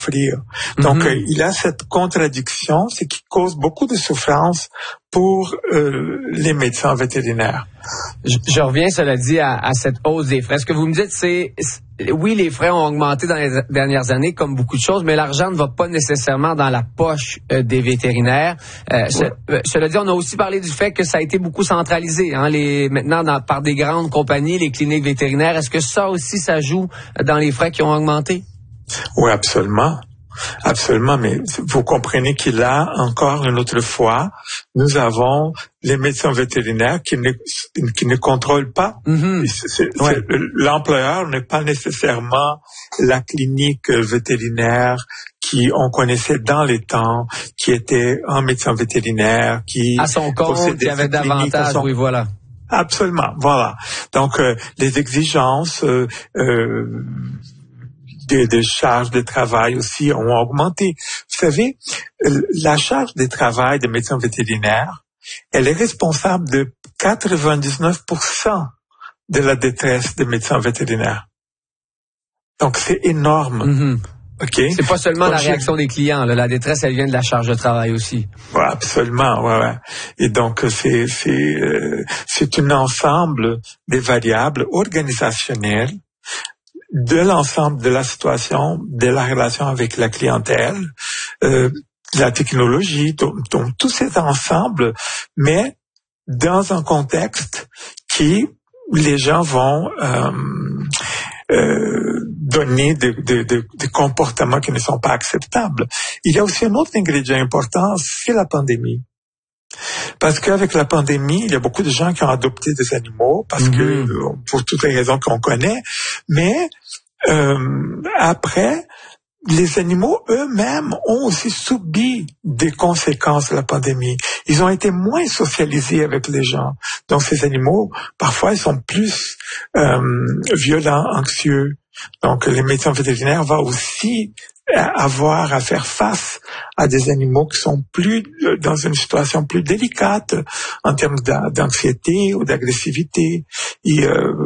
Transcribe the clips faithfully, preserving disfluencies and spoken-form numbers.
offrir. Donc, Mm-hmm. euh, il a cette contradiction, ce qui cause beaucoup de souffrance pour euh, les médecins vétérinaires. Je, je reviens, cela dit, à, à cette hausse des frais. Ce que vous me dites, c'est, c'est, oui, les frais ont augmenté dans les dernières années, comme beaucoup de choses, mais l'argent ne va pas nécessairement dans la poche euh, des vétérinaires. Euh, ce, euh, cela dit, on a aussi parlé du fait que ça a été beaucoup centralisé. Hein, les, maintenant, dans, par des grandes compagnies, les cliniques vétérinaires, est-ce que ça aussi, ça joue dans les frais qui ont augmenté? Oui, absolument. Absolument, mais vous comprenez qu'il y a encore une autre fois, nous avons les médecins vétérinaires qui ne, qui ne contrôlent pas. Mm-hmm. C'est, c'est, ouais. L'employeur n'est pas nécessairement la clinique vétérinaire qui on connaissait dans les temps, qui était un médecin vétérinaire, qui à son compte, qui avait davantage, son... oui, voilà. Absolument, voilà. Donc, euh, les exigences... Euh, euh, Des, des charges de travail aussi ont augmenté. Vous savez, la charge de travail des médecins vétérinaires, elle est responsable de quatre-vingt-dix-neuf pour cent de la détresse des médecins vétérinaires. Donc, c'est énorme. Mm-hmm. Okay? C'est pas seulement donc, la réaction des clients, là. La détresse, elle vient de la charge de travail aussi. Ouais, absolument, ouais, ouais. Et donc, c'est, c'est, euh, c'est un ensemble des variables organisationnelles de l'ensemble de la situation, de la relation avec la clientèle, euh, la technologie, donc, donc tous ces ensembles, mais dans un contexte qui, les gens vont euh, euh, donner des de, de, de comportements qui ne sont pas acceptables. Il y a aussi un autre ingrédient important, c'est la pandémie. Parce qu'avec la pandémie, il y a beaucoup de gens qui ont adopté des animaux, parce mmh. que pour toutes les raisons qu'on connaît, mais euh, après, les animaux eux-mêmes ont aussi subi des conséquences de la pandémie. Ils ont été moins socialisés avec les gens. Donc ces animaux, parfois, ils sont plus euh, violents, anxieux. Donc les médecins vétérinaires vont aussi avoir à faire face à des animaux qui sont plus dans une situation plus délicate en termes d'anxiété ou d'agressivité. Et euh,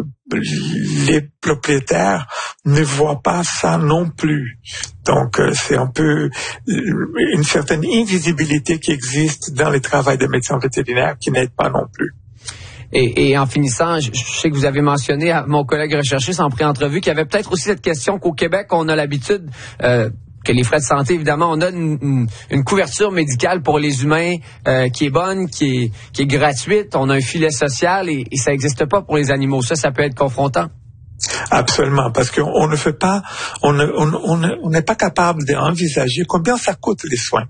les propriétaires ne voient pas ça non plus. Donc euh, c'est un peu une certaine invisibilité qui existe dans le travail des médecins vétérinaires qui n'aide pas non plus. Et, et en finissant, je, je sais que vous avez mentionné à mon collègue recherchiste en pré-entrevue qu'il y avait peut-être aussi cette question qu'au Québec, on a l'habitude euh, que les frais de santé, évidemment, on a une, une, une couverture médicale pour les humains euh, qui est bonne, qui est, qui est gratuite. On a un filet social et, et ça n'existe pas pour les animaux. Ça, ça peut être confrontant. Absolument, parce qu'on ne fait pas, on ne, on, on, on n'est pas capable d'envisager combien ça coûte les soins.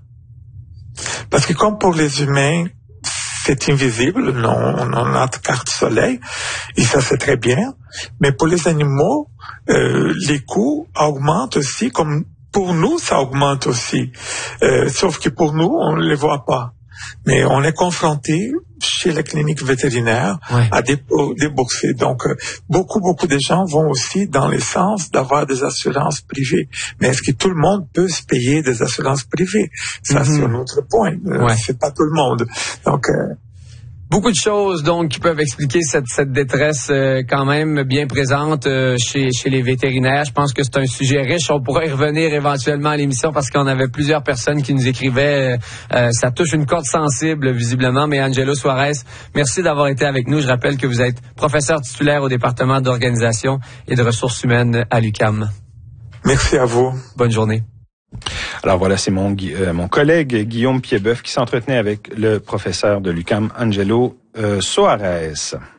Parce que comme pour les humains, c'est invisible, non, on a notre carte soleil, et ça c'est très bien. Mais pour les animaux, euh, les coûts augmentent aussi, comme pour nous, ça augmente aussi. Euh, sauf que pour nous, on ne les voit pas. Mais on est confronté chez la clinique vétérinaire ouais. à débourser. Donc, euh, beaucoup, beaucoup de gens vont aussi dans le sens d'avoir des assurances privées. Mais est-ce que tout le monde peut se payer des assurances privées? Ça, mm-hmm. c'est un autre point. Euh, ouais. C'est pas tout le monde. Donc, euh, beaucoup de choses donc qui peuvent expliquer cette, cette détresse euh, quand même bien présente euh, chez, chez les vétérinaires. Je pense que c'est un sujet riche. On pourra y revenir éventuellement à l'émission parce qu'on avait plusieurs personnes qui nous écrivaient. Euh, ça touche une corde sensible visiblement. Mais Angelo Suarez, merci d'avoir été avec nous. Je rappelle que vous êtes professeur titulaire au département d'organisation et de ressources humaines à l'U Q A M. Merci à vous. Bonne journée. Alors voilà, c'est mon, euh, mon collègue Guillaume Piedboeuf qui s'entretenait avec le professeur de l'U Q A M, Angelo euh, Suarez.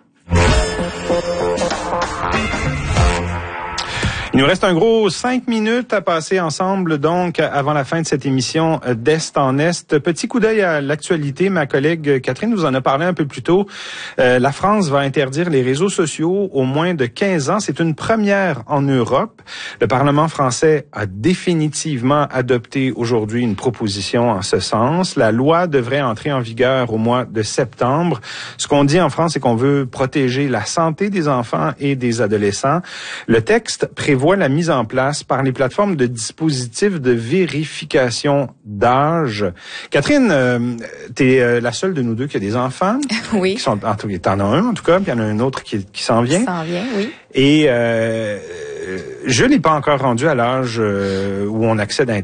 Il nous reste un gros cinq minutes à passer ensemble, donc, avant la fin de cette émission d'Est en Est. Petit coup d'œil à l'actualité. Ma collègue Catherine nous en a parlé un peu plus tôt. Euh, la France va interdire les réseaux sociaux aux moins de quinze ans. C'est une première en Europe. Le Parlement français a définitivement adopté aujourd'hui une proposition en ce sens. La loi devrait entrer en vigueur au mois de septembre. Ce qu'on dit en France, c'est qu'on veut protéger la santé des enfants et des adolescents. Le texte prévoit la mise en place par les plateformes de dispositifs de vérification d'âge. Catherine, euh, t'es euh, la seule de nous deux qui a des enfants. Oui. Qui sont, en tout cas, t'en as un en tout cas, puis il y en a un autre qui, qui s'en vient. Qui s'en vient, oui. Et euh, je n'ai pas encore rendu à l'âge euh, où on accède à